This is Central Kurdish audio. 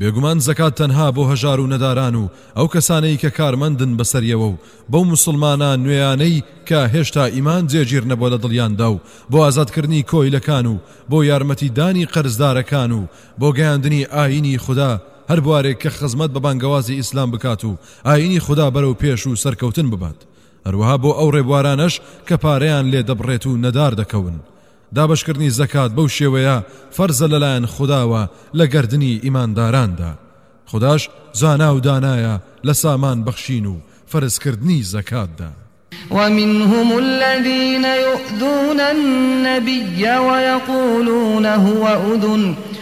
بێگومان زەکات تەنها بۆ هەژار و نەداران و ئەو کەسانەی کە کارمەندن بەسەریەوە و بەو مسلمانان نوێیانەی کە هێشتا ئیمان جێگیر نەبووە لە دڵیاندا و بۆ ئازادکردنی کۆیلەکان و بۆ یارمەتیدانی قەرزدارەکان و بۆ گەیاندنی ئاینی خوددا هەر بوارێک کە خزمەت بە بانگەوازی ئیسلام بکات و ئاینی خوددا بەرەو پێش و سەرکەوتن ببات، هەروەها بۆ ئەو ڕێبوارانەش کە پارەیان لێ دەبڕێت و نەدار دەکەون. دابشکردنی زەکات بەو شێوەیە فەرزە لەلایەن خودداوە لە گەردنی ئیمانداراندا. خودداش زانا و دانایە لە سامان بەخشین و فەرزکردنی زەکاتدا. ومنهم الذين يؤذون النبي ويقولون هو أذن